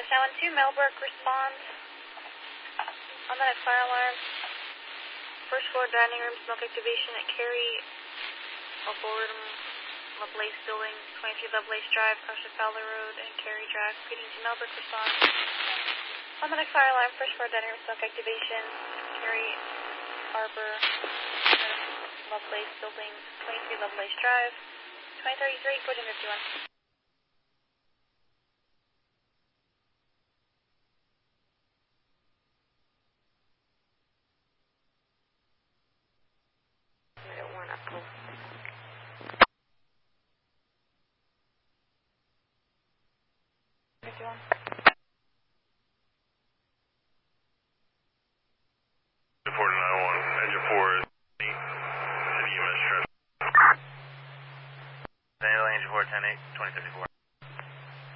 912, Melbrook responds. On the next fire alarm. First floor dining room, smoke activation at Cary, aboard Lovelace Building, 23 Lovelace Drive, across the Fowler Road and Cary Drive. Repeating to Melbrook response. On the next fire alarm, first floor dining room, smoke activation, Cary Harbor, Lovelace Building, 23 Lovelace Drive, 2033, code 51. Report 911, engine 4 is EMS transfer. Engine 4, 10-8, 2034.